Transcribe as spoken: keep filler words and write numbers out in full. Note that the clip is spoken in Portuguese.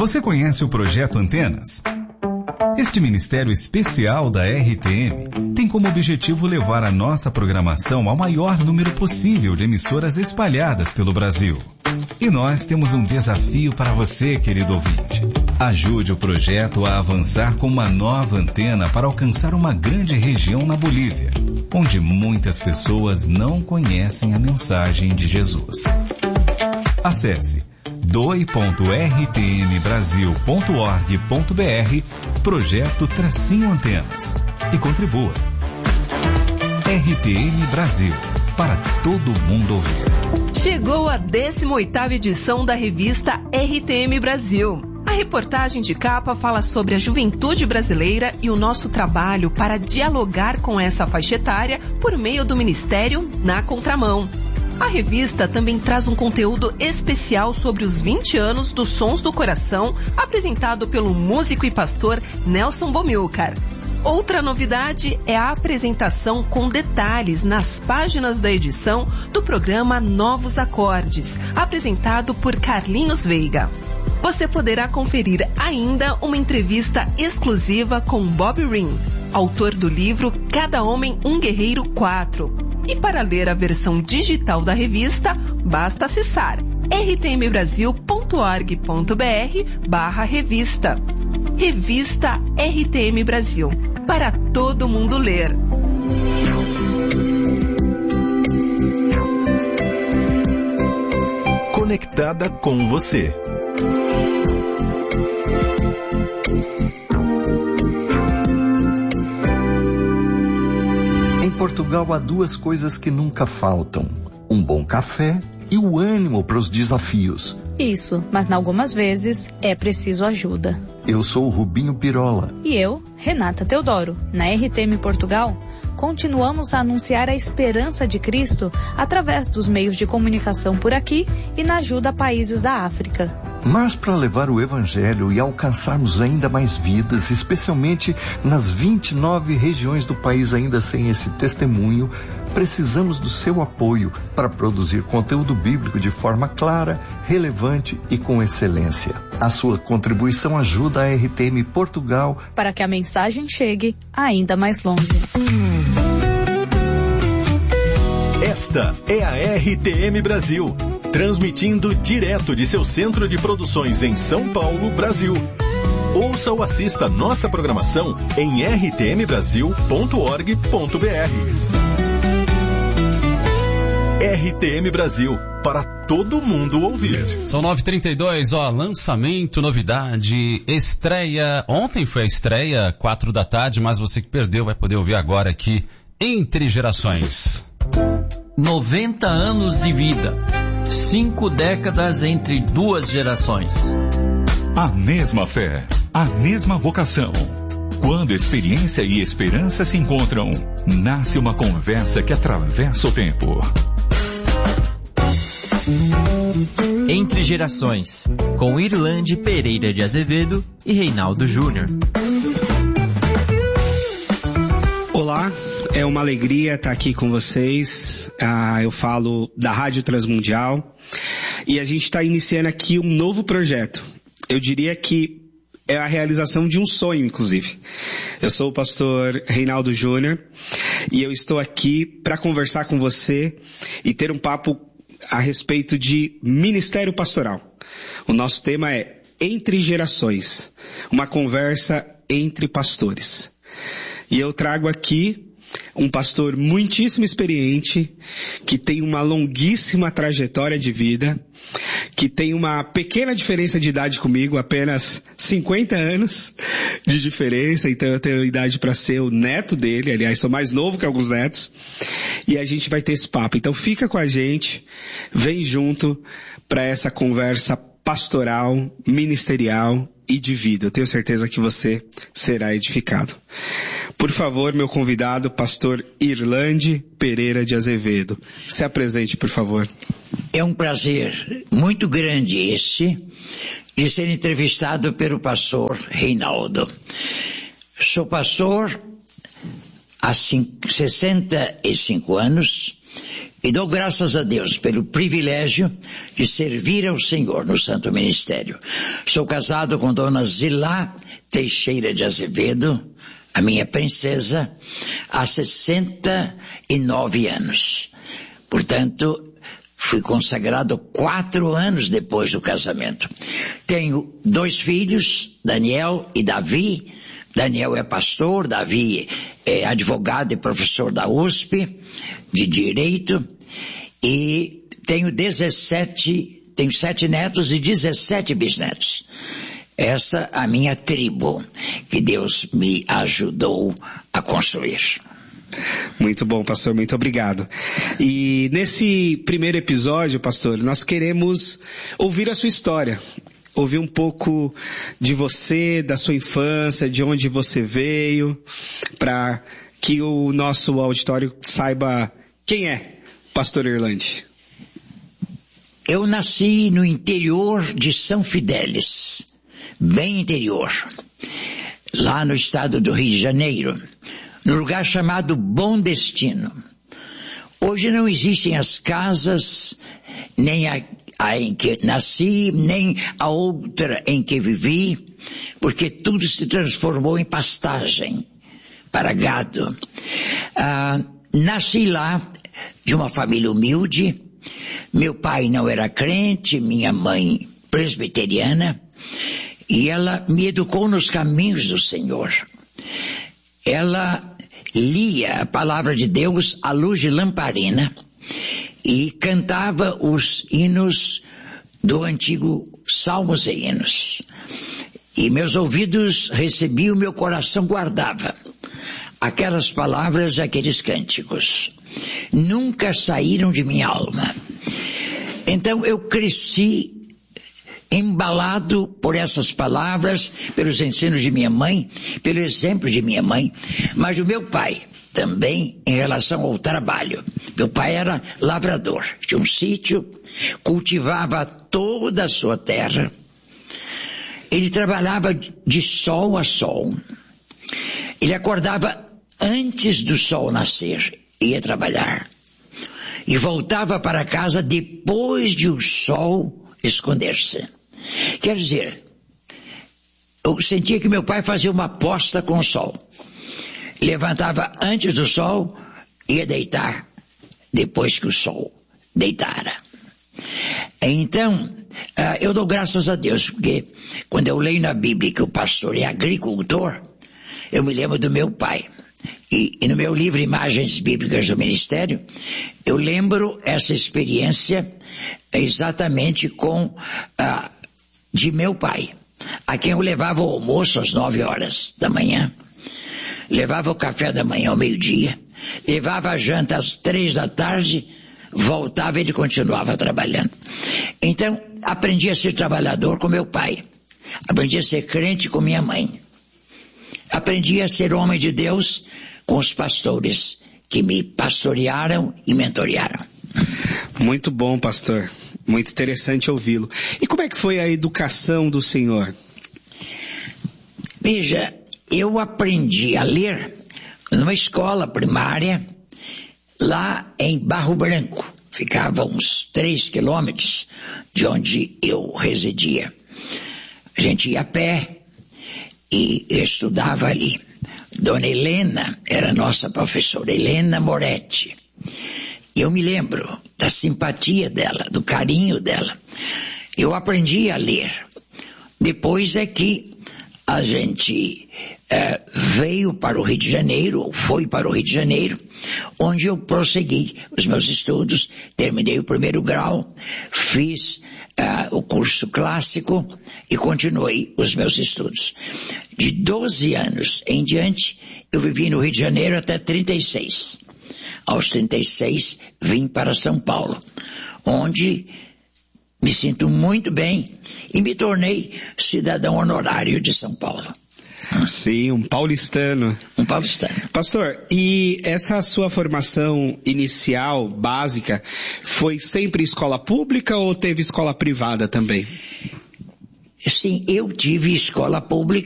Você conhece o Projeto Antenas? Este ministério especial da R T M tem como objetivo levar a nossa programação ao maior número possível de emissoras espalhadas pelo Brasil. E nós temos um desafio para você, querido ouvinte. Ajude o projeto a avançar com uma nova antena para alcançar uma grande região na Bolívia, onde muitas pessoas não conhecem a mensagem de Jesus. Acesse doe ponto r t m brasil ponto org ponto b r Projeto Tracinho Antenas e contribua. R T M Brasil, para todo mundo ouvir. Chegou a décima oitava edição da revista R T M Brasil. A reportagem de capa fala sobre a juventude brasileira e o nosso trabalho para dialogar com essa faixa etária por meio do Ministério Na Contramão. A revista também traz um conteúdo especial sobre os vinte anos dos Sons do Coração, apresentado pelo músico e pastor Nelson Bomilcar. Outra novidade é a apresentação com detalhes nas páginas da edição do programa Novos Acordes, apresentado por Carlinhos Veiga. Você poderá conferir ainda uma entrevista exclusiva com Bob Ring, autor do livro Cada Homem um Guerreiro quatro. E para ler a versão digital da revista, basta acessar r t m brasil ponto org ponto b r barra revista. Revista R T M Brasil, para todo mundo ler. Conectada com você. Em Portugal há duas coisas que nunca faltam: um bom café e o ânimo para os desafios. Isso, mas algumas vezes é preciso ajuda. Eu sou o Rubinho Pirola. E eu, Renata Teodoro. Na R T M Portugal, continuamos a anunciar a esperança de Cristo através dos meios de comunicação por aqui e na ajuda a países da África. Mas para levar o Evangelho e alcançarmos ainda mais vidas, especialmente nas vinte e nove regiões do país ainda sem esse testemunho, precisamos do seu apoio para produzir conteúdo bíblico de forma clara, relevante e com excelência. A sua contribuição ajuda a R T M Portugal para que a mensagem chegue ainda mais longe. Esta é a R T M Brasil, transmitindo direto de seu centro de produções em São Paulo, Brasil. Ouça ou assista nossa programação em r t m brasil ponto org ponto b r. R T M Brasil, para todo mundo ouvir. São nove e trinta e dois, ó, lançamento, novidade, estreia. Ontem foi a estreia, quatro da tarde, mas você que perdeu vai poder ouvir agora aqui, Entre Gerações. noventa anos de vida, cinco décadas entre duas gerações. A mesma fé, a mesma vocação. Quando experiência e esperança se encontram, nasce uma conversa que atravessa o tempo. Entre Gerações, com Irlande Pereira de Azevedo e Reinaldo Júnior. Olá, é uma alegria estar aqui com vocês. Ah, eu falo da Rádio Transmundial e a gente está iniciando aqui um novo projeto. Eu diria que é a realização de um sonho, inclusive. Eu sou o pastor Reinaldo Júnior e eu estou aqui para conversar com você e ter um papo a respeito de ministério pastoral. O nosso tema é Entre Gerações, uma conversa entre pastores. E eu trago aqui um pastor muitíssimo experiente, que tem uma longuíssima trajetória de vida, que tem uma pequena diferença de idade comigo, apenas cinquenta anos de diferença, então eu tenho idade para ser o neto dele, aliás, sou mais novo que alguns netos, e a gente vai ter esse papo. Então fica com a gente, vem junto para essa conversa pastoral, ministerial e de vida. Eu tenho certeza que você será edificado. Por favor, meu convidado, pastor Irlande Pereira de Azevedo. Se apresente, por favor. É um prazer muito grande este de ser entrevistado pelo pastor Reinaldo. Sou pastor há sessenta e cinco anos, E dou graças a Deus pelo privilégio de servir ao Senhor no Santo Ministério. Sou casado com Dona Zilá Teixeira de Azevedo, a minha princesa, há sessenta e nove anos. Portanto, fui consagrado quatro anos depois do casamento. Tenho dois filhos, Daniel e Davi. Daniel é pastor, Davi é advogado e professor da U S P, de Direito. E tenho dezessete, tenho sete netos e dezessete bisnetos. Essa a minha tribo, que Deus me ajudou a construir. Muito bom, pastor, muito obrigado. E nesse primeiro episódio, pastor, nós queremos ouvir a sua história. Ouvir um pouco de você, da sua infância, de onde você veio, para que o nosso auditório saiba quem é pastor Irlande. Eu nasci no interior de São Fidélis, bem interior, lá no estado do Rio de Janeiro, no lugar chamado Bom Destino. Hoje não existem as casas, nem a, a em que nasci, nem a outra em que vivi, porque tudo se transformou em pastagem para gado. Ah, nasci lá de uma família humilde. Meu pai não era crente, minha mãe presbiteriana, e ela me educou nos caminhos do Senhor. Ela lia a palavra de Deus à luz de lamparina e cantava os hinos do antigo Salmos e Hinos. E meus ouvidos recebiam, meu coração guardava aquelas palavras, aqueles cânticos. Nunca saíram de minha alma. Então eu cresci embalado por essas palavras, pelos ensinos de minha mãe, pelo exemplo de minha mãe, mas o meu pai também em relação ao trabalho. Meu pai era lavrador, tinha um sítio, cultivava toda a sua terra. Ele trabalhava de sol a sol. Ele acordava antes do sol nascer, ia trabalhar. E voltava para casa depois de o sol esconder-se. Quer dizer, eu sentia que meu pai fazia uma aposta com o sol. Levantava antes do sol, ia deitar depois que o sol deitara. Então, uh, eu dou graças a Deus, porque quando eu leio na Bíblia que o pastor é agricultor, eu me lembro do meu pai. E, e no meu livro Imagens Bíblicas do Ministério, eu lembro essa experiência exatamente com uh, de meu pai, a quem eu levava o almoço às nove horas da manhã, levava o café da manhã ao meio-dia, levava a janta às três da tarde, voltava e ele continuava trabalhando. Então, aprendi a ser trabalhador com meu pai, aprendi a ser crente com minha mãe, aprendi a ser homem de Deus com os pastores que me pastorearam e mentorearam. Muito bom, pastor. Muito interessante ouvi-lo. E como é que foi a educação do senhor? Veja, eu aprendi a ler numa escola primária lá em Barro Branco. Ficava uns três quilômetros de onde eu residia. A gente ia a pé e estudava ali. Dona Helena era nossa professora, Helena Moretti. E eu me lembro da simpatia dela, do carinho dela. Eu aprendi a ler. Depois é que a gente é, veio para o Rio de Janeiro, ou foi para o Rio de Janeiro, onde eu prossegui os meus estudos, terminei o primeiro grau, fiz uh, o curso clássico e continuei os meus estudos. De doze anos em diante, eu vivi no Rio de Janeiro até trinta e seis. Aos trinta e seis, vim para São Paulo, onde me sinto muito bem e me tornei cidadão honorário de São Paulo. Sim, um paulistano. Um paulistano. Pastor, e essa sua formação inicial, básica, foi sempre escola pública ou teve escola privada também? Sim, eu tive escola pública.